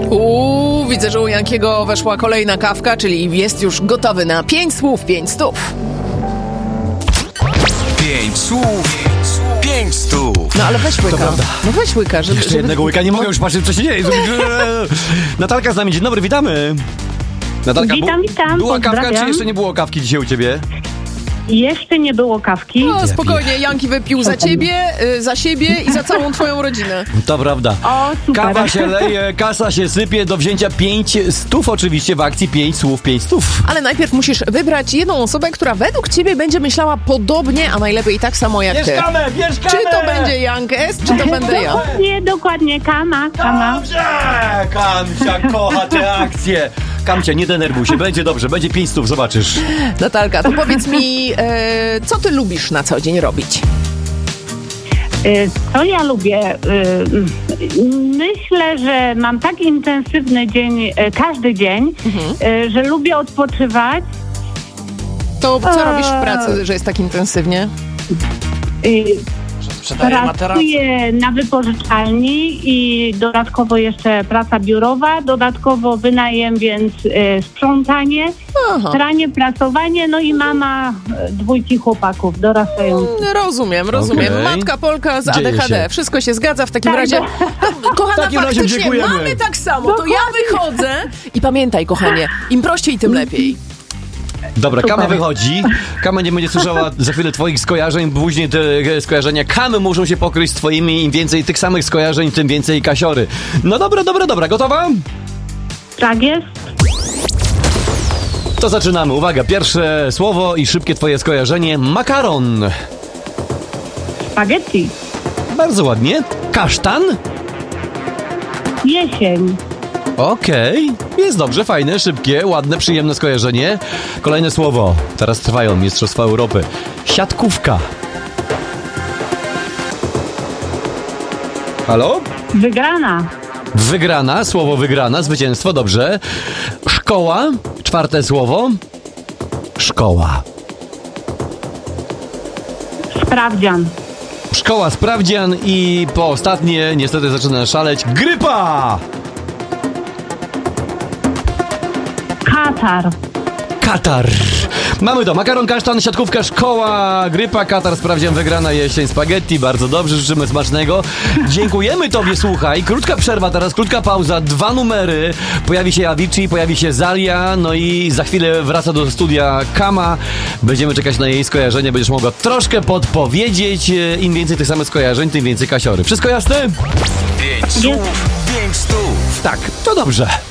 Widzę, że u Jankiego weszła kolejna kawka, czyli jest już gotowy na 5 słów, 5 stów. 5 słów, 5 stów. No ale weź łyka. No weź łyka, żeby... Jeszcze jednego łyka, nie mogę już patrzeć, co się dzieje. Natalka z nami, dzień dobry, witamy. Natalka, Witam, była kawka, pozdrawiam. czy jeszcze nie było kawki dzisiaj u ciebie? Jeszcze nie było kawki. No spokojnie, Janki wypił za ciebie, za siebie i za całą twoją rodzinę. To prawda. O, super. Kawa się leje, kasa się sypie, do wzięcia 5 stów oczywiście w akcji 5 słów, 5 stów. Ale najpierw musisz wybrać jedną osobę, która według ciebie będzie myślała podobnie, a najlepiej tak samo jak ty. Mieszkamy! Czy to będzie Jank S, czy to będę ja? Dokładnie, Kama. Dobrze! Kamcia kocha te akcje. Kamcia, nie denerwuj się, będzie dobrze, będzie 5 stów, zobaczysz. Natalka, to powiedz mi, co ty lubisz na co dzień robić? Co ja lubię? Myślę, że mam tak intensywny dzień, każdy dzień, że lubię odpoczywać. To co robisz w pracy, że jest tak intensywnie? Pracuję na wypożyczalni i dodatkowo jeszcze praca biurowa, dodatkowo wynajem, więc sprzątanie, pranie, prasowanie, no i mama 2 chłopaków dorastających. Rozumiem. Okej. Matka Polka z Dzieje ADHD. się. Wszystko się zgadza w takim Tak, razie. No, kochana, W takim razie faktycznie dziękujemy. mamy tak samo. To ja wychodzę i pamiętaj, kochanie, im prościej, tym lepiej. Dobra, Kama wychodzi. Kama nie będzie słyszała za chwilę twoich skojarzeń, później te skojarzenia Kamy muszą się pokryć z twoimi. Im więcej tych samych skojarzeń, tym więcej kasiory. No dobra, gotowa? Tak jest? To zaczynamy. Uwaga, pierwsze słowo i szybkie twoje skojarzenie. Makaron. Spaghetti. Bardzo ładnie. Kasztan. Jesień. Okej, jest dobrze, fajne, szybkie, ładne, przyjemne skojarzenie. Kolejne słowo. Teraz trwają Mistrzostwa Europy. Siatkówka. Halo? Wygrana. Wygrana, słowo wygrana, zwycięstwo, dobrze. Szkoła, 4 słowo. Szkoła. Sprawdzian. Szkoła, sprawdzian i po ostatnie, niestety zaczyna szaleć, grypa! Katar. Katar. Mamy to. Makaron, kasztan, siatkówka, szkoła, grypa, Katar, sprawdzian, wygrana jesień, spaghetti. Bardzo dobrze, życzymy smacznego. Dziękujemy tobie, słuchaj. Krótka przerwa teraz, krótka pauza, 2 numery. Pojawi się Avicii, pojawi się Zalia, no i za chwilę wraca do studia Kama. Będziemy czekać na jej skojarzenie, będziesz mogła troszkę podpowiedzieć. Im więcej tych samych skojarzeń, tym więcej kasiory. Wszystko jasne? 5 słów, 5 stów. Tak, to dobrze.